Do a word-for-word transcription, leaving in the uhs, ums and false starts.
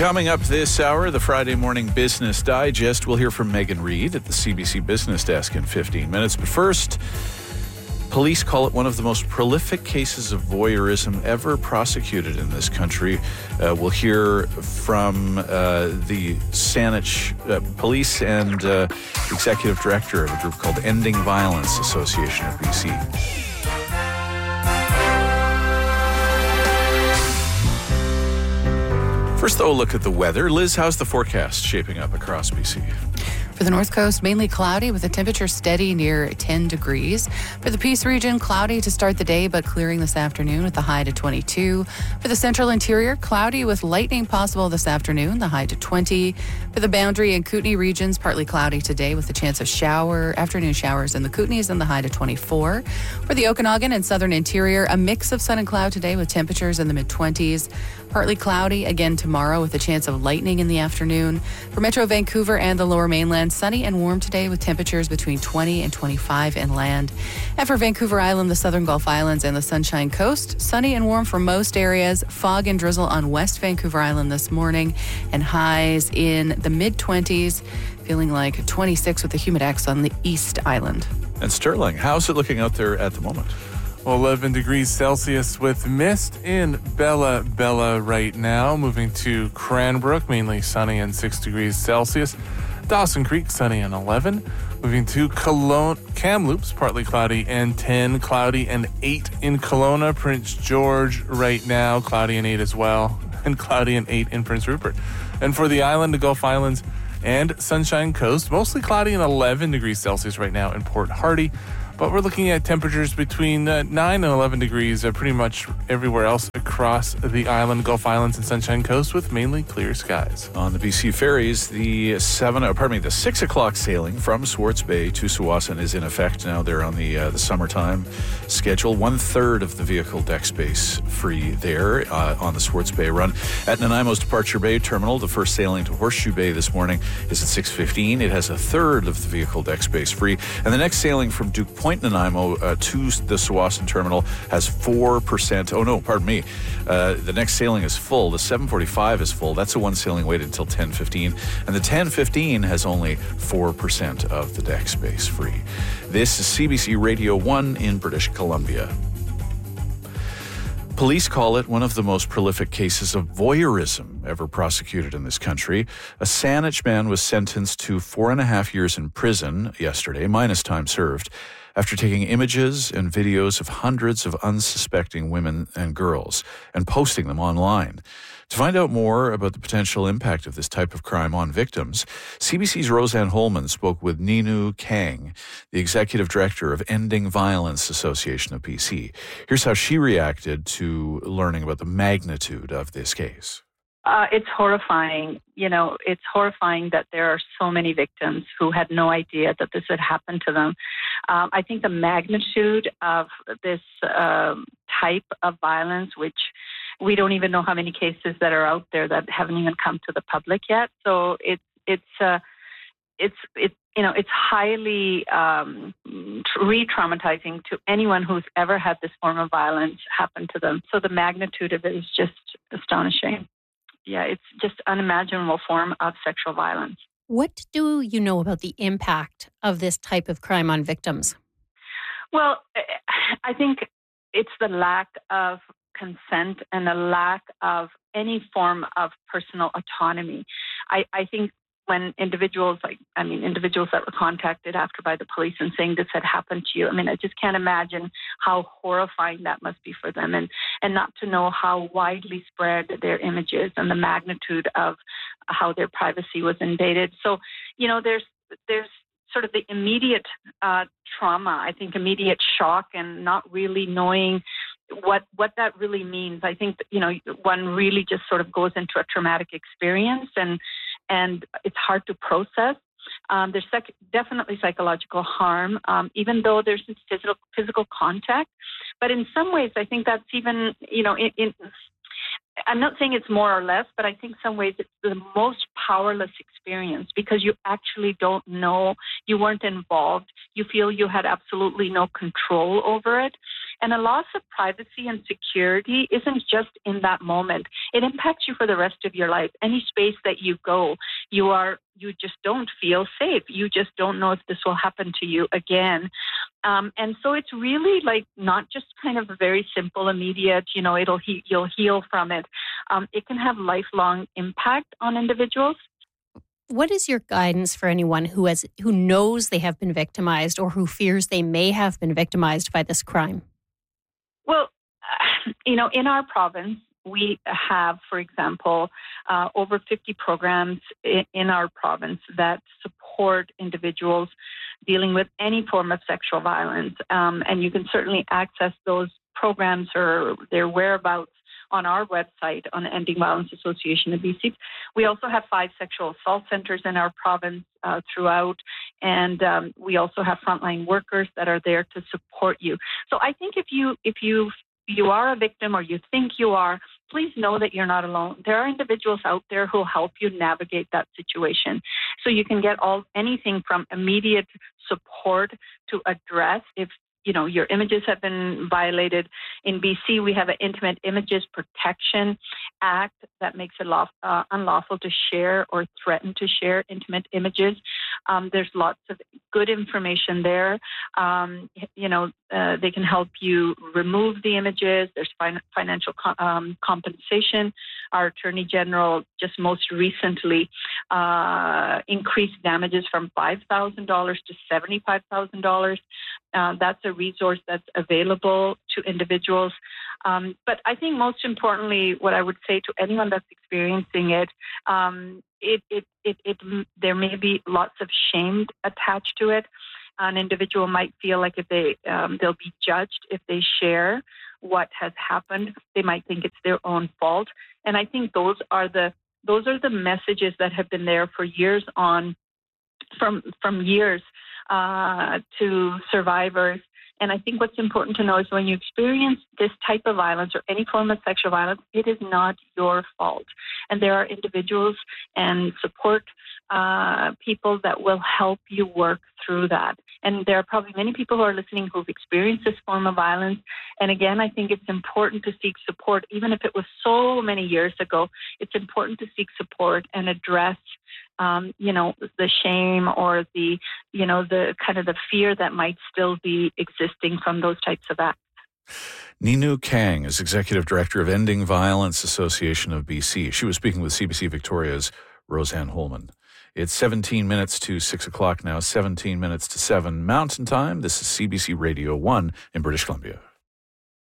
Coming up this hour, the Friday Morning Business Digest. We'll hear from Megan Reid at the C B C Business Desk in fifteen minutes. But first, police call it one of the most prolific cases of voyeurism ever prosecuted in this country. Uh, we'll hear from uh, the Saanich uh, Police and uh, Executive Director of a group called Ending Violence Association of B C. First, though, a look at the weather. Liz, how's the forecast shaping up across B C? For the North Coast, mainly cloudy with a temperature steady near ten degrees. For the Peace region, cloudy to start the day, but clearing this afternoon with the high to twenty-two. For the Central Interior, cloudy with lightning possible this afternoon, the high to twenty. For the Boundary and Kootenay regions, partly cloudy today with a chance of shower, afternoon showers in the Kootenays and the high to twenty-four. For the Okanagan and Southern Interior, a mix of sun and cloud today with temperatures in the mid-twenties. Partly cloudy again tomorrow with a chance of lightning in the afternoon. For Metro Vancouver and the Lower Mainland, sunny and warm today with temperatures between twenty and twenty-five inland. And for Vancouver Island, the Southern Gulf Islands, and the Sunshine Coast, sunny and warm for most areas. Fog and drizzle on West Vancouver Island this morning, and highs in the mid-twenties, feeling like twenty-six with the humidex on the East Island. And Sterling, how's it looking out there at the moment? eleven degrees Celsius with mist in Bella Bella right now. Moving to Cranbrook, mainly sunny and six degrees Celsius. Dawson Creek, sunny and eleven. Moving to Kelowna, Kamloops, partly cloudy and ten. Cloudy and eight in Kelowna. Prince George right now, cloudy and eight as well. And cloudy and eight in Prince Rupert. And for the island, the Gulf Islands and Sunshine Coast, mostly cloudy and eleven degrees Celsius right now in Port Hardy. But we're looking at temperatures between uh, nine and eleven degrees uh, pretty much everywhere else across the island, Gulf Islands and Sunshine Coast, with mainly clear skies. On the B C ferries, the seven, oh, pardon me, the six o'clock sailing from Swartz Bay to Tsawwassen is in effect now. They're on the uh, the summertime schedule. One third of the vehicle deck space free there uh, on the Swartz Bay run. At Nanaimo's Departure Bay Terminal, the first sailing to Horseshoe Bay this morning is at six fifteen. It has a third of the vehicle deck space free, and the next sailing from Duke Point Nanaimo uh, to the Tsawwassen Terminal has four percent. Oh, no, pardon me. Uh, the next sailing is full. The seven forty-five is full. That's the one sailing waited until ten fifteen. And the ten fifteen has only four percent of the deck space free. This is C B C Radio one in British Columbia. Police call it one of the most prolific cases of voyeurism ever prosecuted in this country. A Saanich man was sentenced to four and a half years in prison yesterday, minus time served, after taking images and videos of hundreds of unsuspecting women and girls and posting them online. To find out more about the potential impact of this type of crime on victims, C B C's Roseanne Holman spoke with Ninu Kang, the Executive Director of Ending Violence Association of B C. Here's how she reacted to learning about the magnitude of this case. Uh, it's horrifying. You know, it's horrifying that there are so many victims who had no idea that this had happened to them. Um, I think the magnitude of this um, type of violence, which we don't even know how many cases that are out there that haven't even come to the public yet. So it's it's uh, it's it's you know it's highly um, re-traumatizing to anyone who's ever had this form of violence happen to them. So the magnitude of it is just astonishing. Yeah, it's just unimaginable form of sexual violence. What do you know about the impact of this type of crime on victims? Well, I think it's the lack of consent and the lack of any form of personal autonomy. I, I think when individuals, like, I mean, individuals that were contacted after by the police and saying this had happened to you, I mean, I just can't imagine how horrifying that must be for them, and, and not to know how widely spread their images and the magnitude of how their privacy was invaded. So, you know, there's there's sort of the immediate uh, trauma, I think immediate shock, and not really knowing what what that really means. I think, you know, one really just sort of goes into a traumatic experience, and and it's hard to process. Um, there's sec- definitely psychological harm, um, even though there's this physical physical contact. But in some ways, I think that's even, you know, in, in I'm not saying it's more or less, but I think some ways it's the most powerless experience because you actually don't know, you weren't involved, you feel you had absolutely no control over it. And a loss of privacy and security isn't just in that moment. It impacts you for the rest of your life. Any space that you go, you are you just don't feel safe. You just don't know if this will happen to you again. Um, and so it's really like not just kind of a very simple, immediate, you know, it'll he- you'll heal from it. Um, it can have lifelong impact on individuals. What is your guidance for anyone who has who knows they have been victimized or who fears they may have been victimized by this crime? Well, uh, you know, in our province, we have, for example, uh, over fifty programs in, in our province that support individuals dealing with any form of sexual violence. Um, and you can certainly access those programs or their whereabouts on our website on the Ending Violence Association of B C. We also have five sexual assault centers in our province uh, throughout, and um, we also have frontline workers that are there to support you. So I think if you if you you are a victim or you think you are, please know that you're not alone. There are individuals out there who will help you navigate that situation. So you can get all anything from immediate support to address if you know, your images have been violated. In B C, we have an Intimate Images Protection Act that makes it law, uh, unlawful to share or threaten to share intimate images. Um, there's lots of good information there. Um, you know, uh, they can help you remove the images. There's fin- financial co- um, compensation. Our Attorney General just most recently uh, increased damages from five thousand dollars to seventy-five thousand dollars. Uh, that's a resource that's available to individuals. Um, but I think most importantly, what I would say to anyone that's experiencing it, um, it, it, it, it, there may be lots of shame attached to it. An individual might feel like if they um, they'll be judged if they share what has happened. They might think it's their own fault. And I think those are the those are the messages that have been there for years on, from from years. Uh, to survivors. And I think what's important to know is when you experience this type of violence or any form of sexual violence, it is not your fault. And there are individuals and support uh, people that will help you work through that. And there are probably many people who are listening who've experienced this form of violence. And again, I think it's important to seek support, even if it was so many years ago. It's important to seek support and address Um, you know, the shame or the, you know, the kind of the fear that might still be existing from those types of acts. Ninu Kang is Executive Director of Ending Violence Association of B C. She was speaking with C B C Victoria's Roseanne Holman. It's seventeen minutes to six o'clock now, seventeen minutes to seven Mountain Time. This is C B C Radio one in British Columbia.